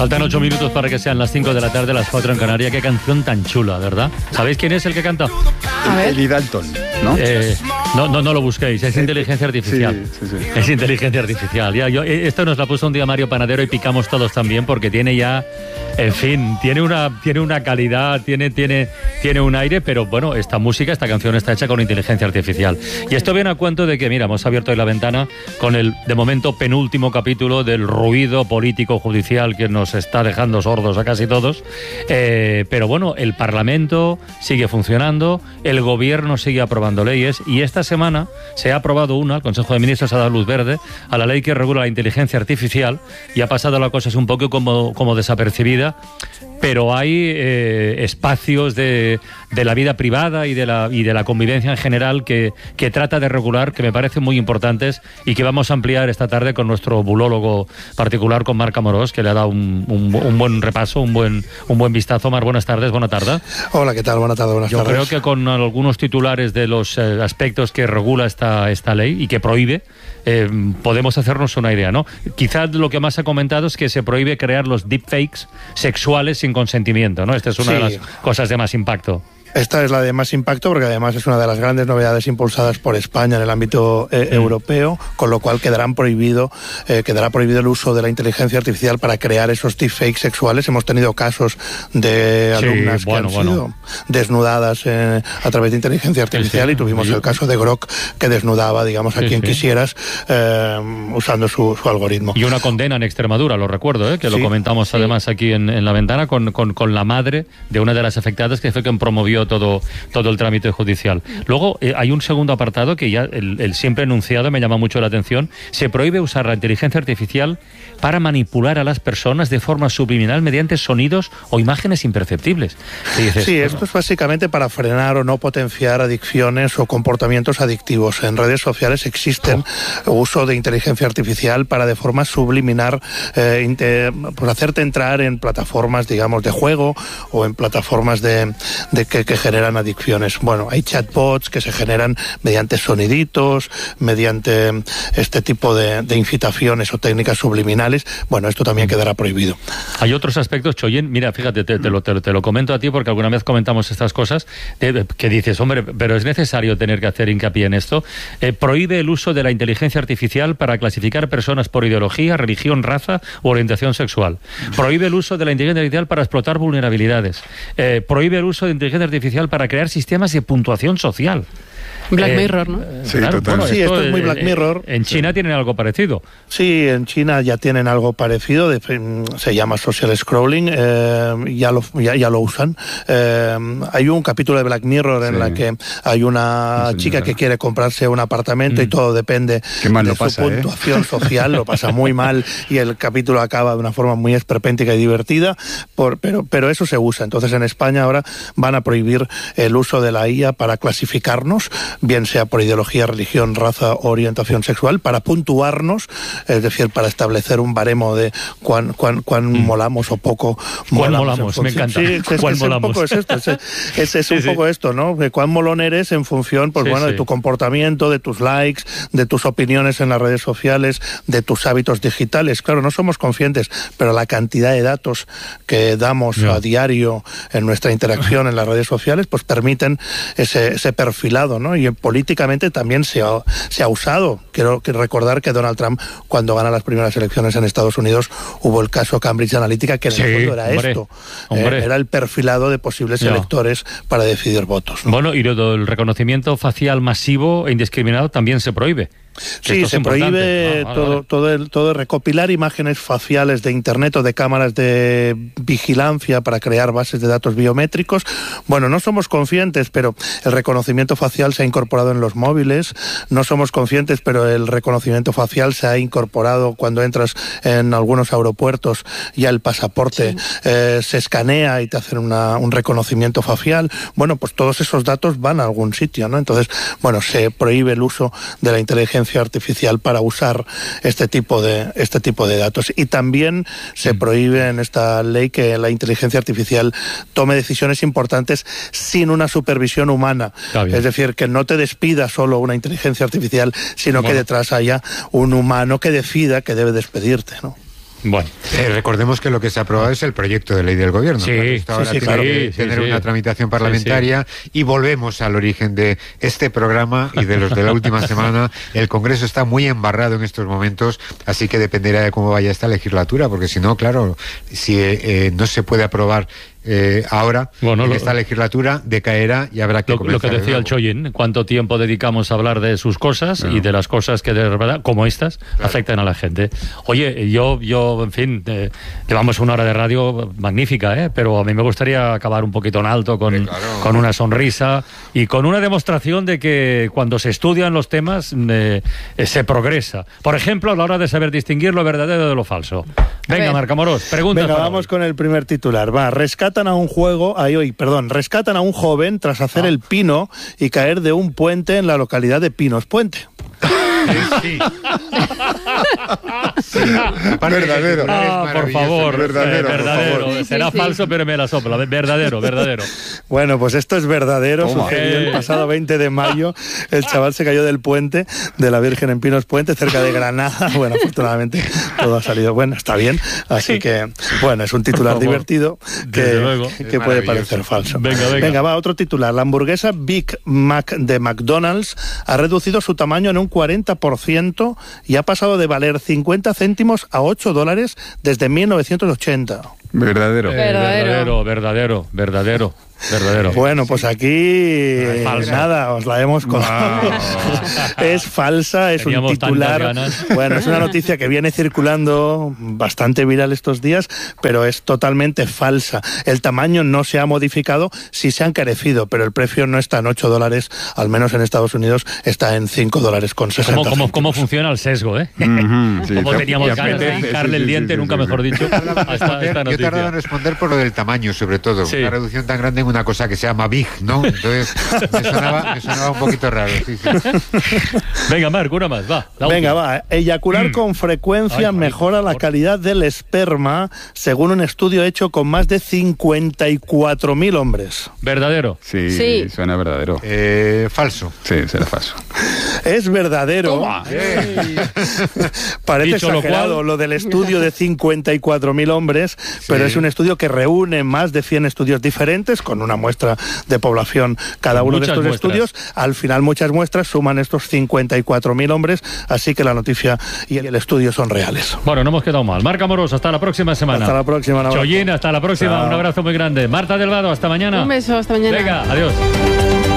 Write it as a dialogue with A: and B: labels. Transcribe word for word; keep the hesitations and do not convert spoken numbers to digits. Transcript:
A: Faltan ocho minutos para que sean las cinco de la tarde, las cuatro en Canarias. Qué canción tan chula, ¿verdad? ¿Sabéis quién es el que canta?
B: A ver.
C: Eli Dalton, ¿no?
A: Eh, no, no, no lo busquéis, es inteligencia artificial.
C: Sí, sí, sí.
A: Es inteligencia artificial. Ya, yo, esto nos la puso un día Mario Panadero y picamos todos también porque tiene ya, en fin, tiene una, tiene una calidad, tiene, tiene, tiene un aire, pero bueno, esta música, esta canción está hecha con inteligencia artificial. Y esto viene a cuento de que, mira, hemos abierto hoy la ventana con el, de momento, penúltimo capítulo del ruido político judicial que nos está dejando sordos a casi todos. Eh, pero bueno, el Parlamento sigue funcionando, el Gobierno sigue aprobando leyes y esta semana se ha aprobado una, el Consejo de Ministros ha dado luz verde a la ley que regula la inteligencia artificial y ha pasado la cosa así un poco como, como desapercibida, pero hay eh, espacios de, de la vida privada y de la, y de la convivencia en general que, que trata de regular, que me parecen muy importantes y que vamos a ampliar esta tarde con nuestro bulólogo particular, con Marc Amorós, que le ha dado un, un, un buen repaso, un buen, un buen vistazo. Mar, buenas tardes, buena tarde.
D: Hola, ¿qué tal? Buenas tardes, buenas
A: Yo
D: tardes.
A: creo que con algunos titulares de los eh, aspectos que regula esta, esta ley y que prohíbe, eh, podemos hacernos una idea, ¿no? Quizás lo que más ha comentado es que se prohíbe crear los deepfakes sexuales sin consentimiento, ¿no? Esta es una
D: Sí.
A: de las cosas de más impacto.
D: Esta es la de más impacto porque además es una de las grandes novedades impulsadas por España en el ámbito eh,
A: Mm.
D: europeo, con lo cual quedarán prohibido, eh, quedará prohibido el uso de la inteligencia artificial para crear esos deepfakes sexuales. Hemos tenido casos de
A: Sí,
D: alumnas
A: bueno,
D: que han
A: bueno.
D: sido desnudadas eh, a través de inteligencia artificial
A: Sí, sí.
D: y tuvimos
A: Sí.
D: el caso de Grok que desnudaba, digamos, a
A: Sí,
D: quien
A: sí.
D: quisieras eh, usando su, su algoritmo.
A: Y una condena en Extremadura, lo recuerdo, ¿eh? que lo
D: Sí.
A: comentamos además aquí en, en la ventana con, con, con la madre de una de las afectadas, que fue quien promovió todo, todo el trámite judicial. Luego eh, hay un segundo apartado que ya el, el siempre enunciado me llama mucho la atención. Se prohíbe usar la inteligencia artificial para manipular a las personas de forma subliminal mediante sonidos o imágenes imperceptibles. Y dices,
D: Sí,
A: bueno,
D: esto es básicamente para frenar o no potenciar adicciones o comportamientos adictivos. En redes sociales existen uso de inteligencia artificial para de forma subliminar eh, inte- pues hacerte entrar en plataformas, digamos, de juego o en plataformas de, de que, que generan adicciones. Bueno, hay chatbots que se generan mediante soniditos, mediante este tipo de, de incitaciones o técnicas subliminales. Bueno, esto también quedará prohibido.
A: Hay otros aspectos, Choyen, mira, fíjate, te, te, lo, te, te lo comento a ti porque alguna vez comentamos estas cosas, de, que dices, hombre, pero es necesario tener que hacer hincapié en esto. Eh, prohíbe el uso de la inteligencia artificial para clasificar personas por ideología, religión, raza u orientación sexual. Prohíbe el uso de la inteligencia artificial para explotar vulnerabilidades. Eh, prohíbe el uso de inteligencia artificial para crear sistemas de puntuación social.
B: Black
A: Eh,
B: Mirror, ¿no?
C: Sí, totalmente.
D: Sí, esto es muy Black
A: eh,
D: Mirror.
A: En China tienen algo parecido.
D: Sí, en China ya tienen algo parecido, de, se llama social scrolling, eh, ya, lo, ya, ya lo usan. Eh, hay un capítulo de Black Mirror en
C: Sí.
D: la que hay una
C: Sí,
D: chica
C: señora.
D: que quiere comprarse un apartamento
A: Mm.
D: y todo depende
C: Qué mal
D: de
C: lo
D: su
C: pasa, ¿eh?
D: puntuación social, lo pasa muy mal y el capítulo acaba de una forma muy esperpéntica y divertida, por, pero, pero eso se usa. Entonces en España ahora van a prohibir el uso de la I A para clasificarnos, bien sea por ideología, religión, raza o orientación sexual, para puntuarnos, es decir, para establecer un baremo de cuán, cuán, cuán
A: Mm.
D: molamos o poco
A: ¿Cuán
D: molamos.
A: molamos?
D: en
A: Me
D: función-
A: encanta.
D: Sí, es, es,
A: ¿Cuán
D: es un
A: molamos?
D: poco es esto, es, es, es
A: Sí,
D: un
A: sí.
D: poco esto, ¿no? De cuán molón eres en función, pues
A: Sí,
D: bueno,
A: sí.
D: de tu comportamiento, de tus likes, de tus opiniones en las redes sociales, de tus hábitos digitales. Claro, no somos conscientes, pero la cantidad de datos que damos
A: Ya.
D: a diario en nuestra interacción en las redes sociales, pues permiten ese, ese perfilado, ¿no? Y políticamente también se ha, se ha usado. Quiero que recordar que Donald Trump, cuando gana las primeras elecciones en Estados Unidos, hubo el caso Cambridge Analytica, que en
A: Sí,
D: el fondo era
A: hombre,
D: esto.
A: hombre.
D: Eh, era el perfilado de posibles
A: Ya.
D: electores para decidir votos, ¿no?
A: Bueno, y lo del reconocimiento facial masivo e indiscriminado también se prohíbe. Que
D: Sí,
A: esto es
D: se
A: importante.
D: prohíbe
A: Ah, vale,
D: todo,
A: vale.
D: todo, el, todo recopilar imágenes faciales de Internet o de cámaras de vigilancia para crear bases de datos biométricos. Bueno, no somos conscientes, pero el reconocimiento facial se ha incorporado en los móviles. No somos conscientes, pero el reconocimiento facial se ha incorporado cuando entras en algunos aeropuertos. Ya el pasaporte
B: Sí.
D: eh, se escanea y te hacen una, un reconocimiento facial. Bueno, pues todos esos datos van a algún sitio, ¿no? Entonces, bueno, se prohíbe el uso de la inteligencia artificial para usar este tipo de este tipo de datos, y también se
A: Mm.
D: prohíbe en esta ley que la inteligencia artificial tome decisiones importantes sin una supervisión humana.
A: Está bien.
D: Es decir, que no te despida solo una inteligencia artificial, sino
A: Bueno.
D: que detrás haya un humano que decida que debe despedirte, ¿no?
A: Bueno.
B: Eh, recordemos que lo que se ha aprobado es el proyecto de ley del gobierno.
A: Sí,
B: claro, esto ahora
A: sí, sí,
B: tiene
A: claro.
B: que
A: Sí,
B: tener
A: sí.
B: una tramitación parlamentaria
A: Sí,
B: y volvemos al origen de este programa y de los de la última semana. El Congreso está muy embarrado en estos momentos, así que dependerá de cómo vaya esta legislatura, porque si no, claro, si eh, eh, no se puede aprobar Eh, ahora,
A: bueno,
B: en
A: lo,
B: esta legislatura decaerá y habrá que
A: lo,
B: comenzar
A: lo que
B: de
A: decía el
B: nuevo.
A: Choyin, cuánto tiempo dedicamos a hablar de sus cosas
B: Claro.
A: y de las cosas que de verdad, como estas,
B: Claro.
A: afectan a la gente. Oye, yo, yo en fin, eh, llevamos una hora de radio magnífica, ¿eh? Pero a mí me gustaría acabar un poquito en alto, con,
B: Sí, claro.
A: con una sonrisa y con una demostración de que cuando se estudian los temas eh, eh, se progresa. Por ejemplo, a la hora de saber distinguir lo verdadero de lo falso. Venga, Marc Amorós, pregunta.
D: Venga, vamos con el primer titular. Va, rescatan a un juego, ay, hoy, perdón, rescatan a un joven tras hacer
A: Ah.
D: el pino y caer de un puente en la localidad de Pinos Puente.
A: Sí.
B: Aparte,
C: Verdadero.
B: el titular es
A: Ah, por
B: maravilloso.
A: favor,
C: Verdadero,
A: eh,
C: por
A: verdadero.
C: favor.
E: Sí, sí,
A: Será
E: sí.
A: falso, pero me la sopla. Verdadero, verdadero.
D: Bueno, pues esto es verdadero.
C: Toma.
D: Sucedió
A: Eh.
D: el pasado veinte de mayo. El chaval se cayó del puente de la Virgen en Pinos Puente, cerca de Granada. Bueno, afortunadamente todo ha salido bueno, está bien. Así que, bueno, es un titular
A: Por favor.
D: divertido
A: Desde
D: que,
A: luego.
D: que
B: Es
D: puede
B: maravilloso.
D: parecer falso.
A: Venga, venga.
D: va, otro titular. La hamburguesa Big Mac de McDonald's ha reducido su tamaño en un cuarenta por ciento y ha pasado de valer cincuenta céntimos a ocho dólares desde mil novecientos ochenta.
C: Verdadero.
A: Eh,
E: Verdadero.
A: verdadero, verdadero, verdadero, verdadero.
D: Bueno, pues aquí eh,
A: falsa.
D: nada, os la hemos colado. Es falsa, es
A: Teníamos
D: un titular.
A: tantas ganas.
D: Bueno, es una noticia que viene circulando bastante viral estos días, pero es totalmente falsa. El tamaño no se ha modificado, sí se ha encarecido, pero el precio no está en ocho dólares, al menos en Estados Unidos está en cinco dólares con sesenta.
A: ¿Cómo, cómo, ¿Cómo funciona el sesgo, eh?
C: Ujú, sí,
A: Cómo
C: te-
A: teníamos
C: te
A: ganas de
C: apetece,
A: hincarle
C: sí,
A: el
C: sí,
A: diente,
C: sí,
A: nunca
C: sí,
A: mejor
C: sí.
A: dicho, a esta, esta
B: Yo he tardado
A: noticia.
B: en responder por lo del tamaño, sobre todo.
A: Sí.
B: Una reducción tan grande en una cosa que se llama Big, ¿no? Entonces, me sonaba, me sonaba un poquito raro. Sí, sí.
A: Venga, Marc, una más, va. la
D: Venga,
A: última.
D: va. Eyacular con frecuencia
A: Ay, ay,
D: mejora
A: por
D: la
A: favor.
D: calidad del esperma, según un estudio hecho con más de cincuenta y cuatro mil hombres.
A: Verdadero.
C: Sí,
E: Sí.
C: suena verdadero.
B: Eh, falso.
C: Sí, será falso.
D: Es verdadero. Parece
A: Dicho lo
D: exagerado
A: cual-
D: lo del estudio de cincuenta y cuatro mil hombres, pero es un estudio que reúne más de cien estudios diferentes, con una muestra de población cada
A: Con
D: uno de
A: muchas
D: estos
A: muestras.
D: estudios. Al final muchas muestras suman estos cincuenta y cuatro mil hombres, así que la noticia y el estudio son reales.
A: Bueno, no hemos quedado mal. Marc Amorós, hasta la próxima semana.
D: Hasta la próxima. un abrazo.
A: Chollín, hasta la próxima.
D: Chao.
A: Un abrazo muy grande. Marta Delgado, hasta mañana.
E: Un beso, hasta mañana.
A: Venga, adiós.